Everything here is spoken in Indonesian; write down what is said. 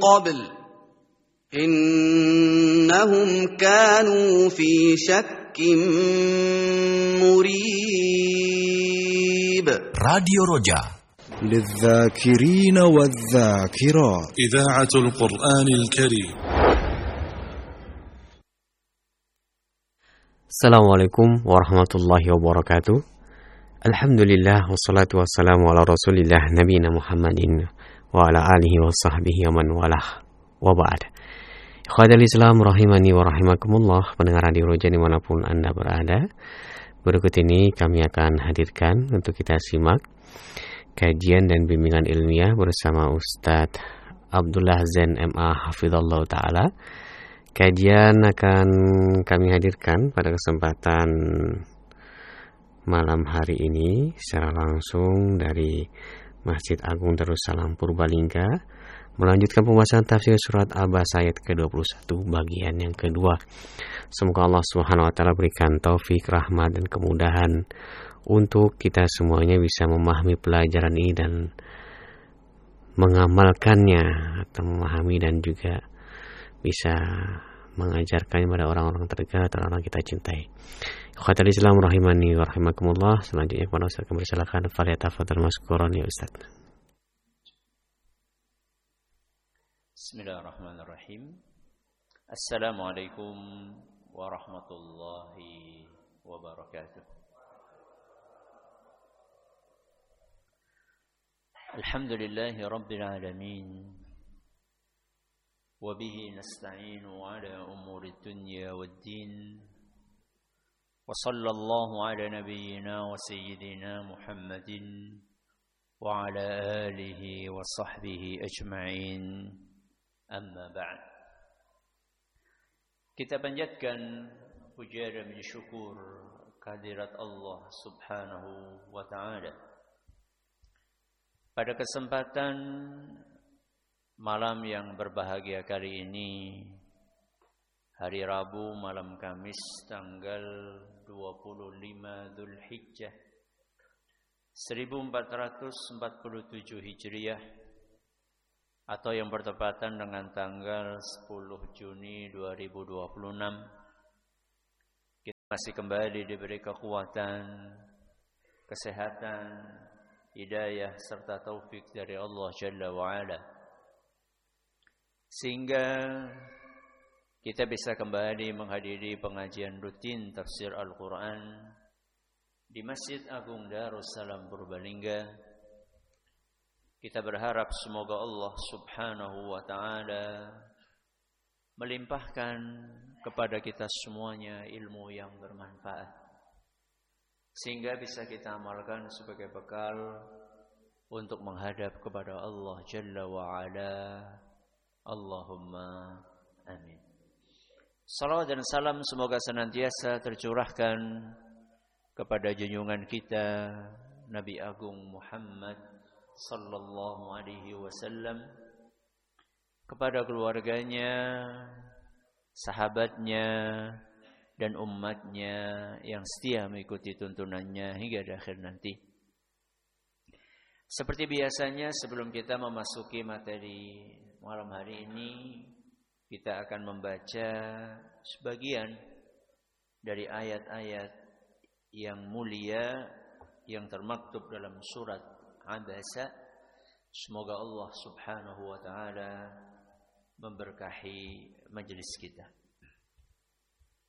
قبل إنهم كانوا في شك مريب. راديو رجاء للذاكرين والذاكرات، إذاعة القرآن الكريم. Assalamualaikum warahmatullahi wabarakatuh. Alhamdulillah wassalatu wassalamu ala rasulillah nabiyina Muhammadin wa ala alihi wa sahbihi wa man walah wa ba'd. Ikhwatal Islam rahimani wa rahimakumullah, pendengar Radio Roja dimanapun Anda berada. Berikut ini kami akan hadirkan untuk kita simak kajian dan bimbingan ilmiah bersama Ustadz Abdullah Zain MA Hafizallahu Ta'ala. Kajian akan kami hadirkan pada kesempatan malam hari ini secara langsung dari Masjid Agung Darussalam Purbalingga, melanjutkan pembahasan tafsir surat Abasa ayat ke-21 bagian yang kedua. Semoga Allah Subhanahu wa taala berikan taufik, rahmat dan kemudahan untuk kita semuanya bisa memahami pelajaran ini dan mengamalkannya atau memahami dan juga bisa mengajarkannya pada orang-orang terdekat atau orang kita cintai. Ikhwatal Islam rahimani wa rahimakumullah. Selanjutnya kepada Ustaz kami silakan falyatafadhal mashkuran ya Ustaz. Bismillahirrahmanirrahim. Assalamualaikum warahmatullahi wabarakatuh. Alhamdulillahi rabbil alamin. وبه نستعين على أمور الدنيا والدين وصلى الله على نبينا وسيدنا محمد وعلى آله وصحبه أجمعين أما بعد. Kita panjatkan puja dan syukur kehadirat Allah Subhanahu wa taala. Pada kesempatan malam yang berbahagia kali ini, hari Rabu malam Kamis tanggal 25 Dzulhijjah 1447 Hijriah atau yang bertepatan dengan tanggal 10 Juni 2026, kita masih kembali diberi kekuatan, kesehatan, hidayah serta taufik dari Allah Jalla wa Ala, sehingga kita bisa kembali menghadiri pengajian rutin tafsir Al-Quran di Masjid Agung Darussalam Purbalingga. Kita berharap semoga Allah Subhanahu wa ta'ala melimpahkan kepada kita semuanya ilmu yang bermanfaat, sehingga bisa kita amalkan sebagai bekal untuk menghadap kepada Allah Jalla wa Ala. Allahumma amin. Salawat dan salam semoga senantiasa tercurahkan kepada junjungan kita Nabi Agung Muhammad sallallahu alaihi wasallam, kepada keluarganya, sahabatnya dan umatnya yang setia mengikuti tuntunannya hingga akhir nanti. Seperti biasanya, sebelum kita memasuki materi malam hari ini, kita akan membaca sebagian dari ayat-ayat yang mulia yang termaktub dalam surat Abasa. Semoga Allah Subhanahu wa taala memberkahi majelis kita.